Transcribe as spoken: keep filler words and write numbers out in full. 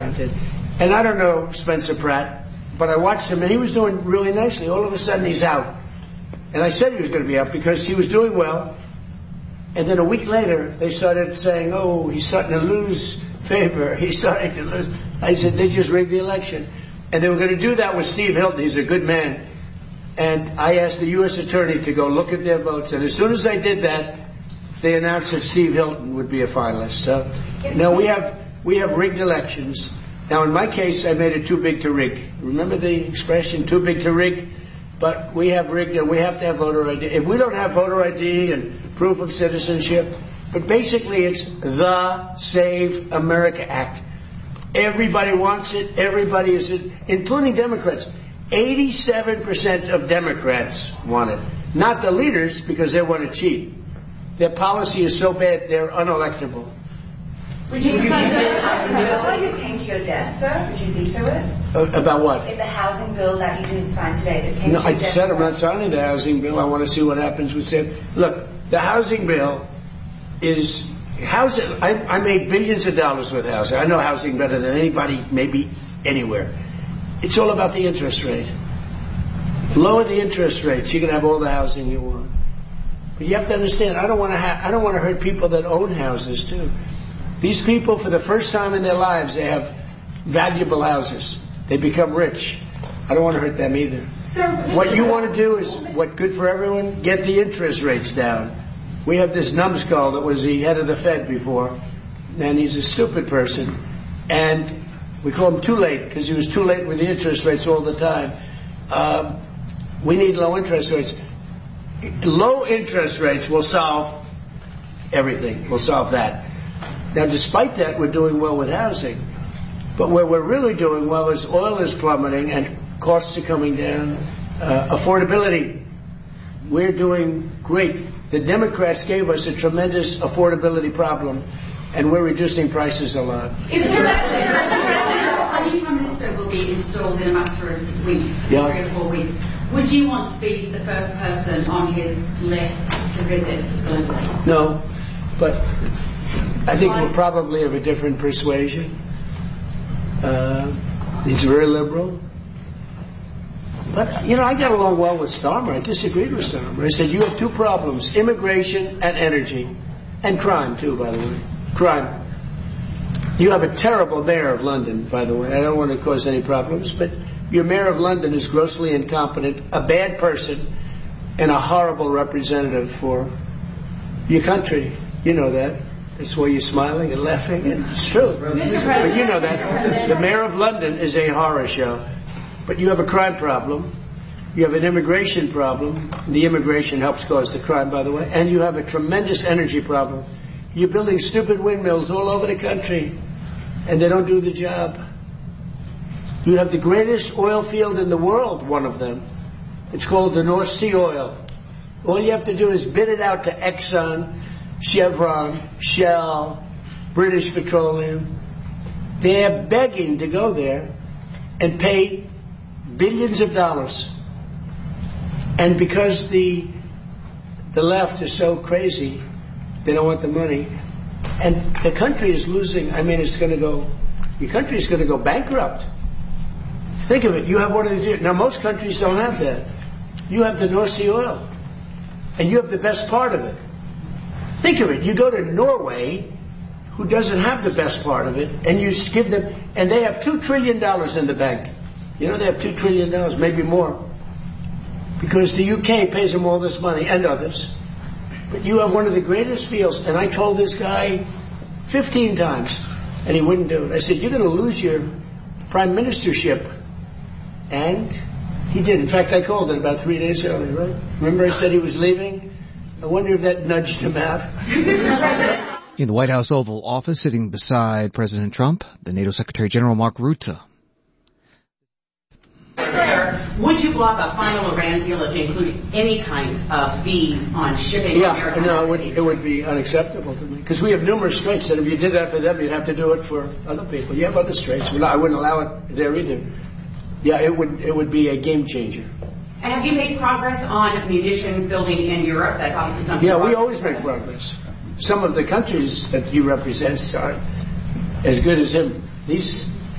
content. And I don't know Spencer Pratt, but I watched him, and he was doing really nicely. All of a sudden, he's out. And I said he was going to be out because he was doing well. And then a week later, they started saying, oh, he's starting to lose favor. He's starting to lose. I said, they just rigged the election. And they were going to do that with Steve Hilton. He's a good man. And I asked the U S attorney to go look at their votes. And as soon as I did that, they announced that Steve Hilton would be a finalist. So now we have we have rigged elections. Now, in my case, I made it too big to rig. Remember the expression, too big to rig? But we have rigged, and we have to have voter I D. If we don't have voter I D and proof of citizenship, but basically it's the Save America Act. Everybody wants it. Everybody is it, including Democrats. eighty-seven percent of Democrats want it. Not the leaders, because they want to cheat. Their policy is so bad, they're unelectable. Would you veto the housing bill that you came to your desk, sir? Would you veto it? Uh, about what? If the housing bill that you didn't sign today that came no, to your I desk. said I'm not signing the housing bill. I want to see what happens with it. Look, the housing bill is housing. I, I made billions of dollars with housing. I know housing better than anybody, maybe anywhere. It's all about the interest rate. Lower the interest rates, you can have all the housing you want. But you have to understand, I don't want to. Ha- I don't want to hurt people that own houses too. These people, for the first time in their lives, they have valuable houses. They become rich. I don't want to hurt them either. Sir, what you want to do is, what good for everyone, get the interest rates down. We have this numbskull that was the head of the Fed before, and he's a stupid person. And we call him too late, because he was too late with the interest rates all the time. Um, we need low interest rates. Low interest rates will solve everything. We'll solve that. Now, despite that, we're doing well with housing. But where we're really doing well is oil is plummeting and costs are coming down. Uh, affordability, we're doing great. The Democrats gave us a tremendous affordability problem, and we're reducing prices a lot. If a new Prime Minister will be installed in a matter of weeks, yeah. three or four weeks, would you want to be the first person on his list to visit globally? No, but I think we're probably of a different persuasion. Uh, he's very liberal. But, you know, I got along well with Starmer. I disagreed with Starmer. I said, you have two problems, immigration and energy. And crime, too, by the way. Crime. You have a terrible mayor of London, by the way. I don't want to cause any problems, but your mayor of London is grossly incompetent, a bad person, and a horrible representative for your country. You know that. That's why you're smiling and laughing, and it's true. But you know that. The mayor of London is a horror show. But you have a crime problem. You have an immigration problem. The immigration helps cause the crime, by the way. And you have a tremendous energy problem. You're building stupid windmills all over the country, and they don't do the job. You have the greatest oil field in the world, one of them. It's called the North Sea oil. All you have to do is bid it out to Exxon, Chevron, Shell, British Petroleum. They're begging to go there and pay billions of dollars. And because the the left is so crazy, they don't want the money. And the country is losing. I mean, it's going to go, your country is going to go bankrupt. Think of it. You have one of these. Now, most countries don't have that. You have the North Sea oil. And you have the best part of it. Think of it. You go to Norway, who doesn't have the best part of it, and you give them, and they have two trillion dollars in the bank. You know, they have two trillion dollars, maybe more. Because the U K pays them all this money, and others. But you have one of the greatest fields, and I told this guy fifteen times, and he wouldn't do it. I said, you're going to lose your prime ministership. And he did. In fact, I called it about three days earlier, right? Remember I said he was leaving? I wonder if that nudged him out. In the White House Oval Office, sitting beside President Trump, the NATO Secretary General Mark Rutte. Sir, would you block a final Iran deal if it included any kind of fees on shipping? Yeah, no, it would, it would be unacceptable to me. Because we have numerous straits, and if you did that for them, you'd have to do it for other people. You have other straits. I wouldn't allow it there either. Yeah, it would it would be a game changer. And have you made progress on munitions building in Europe? That's obviously something. Yeah, we always make progress. Some of the countries that he represents are as good as him. These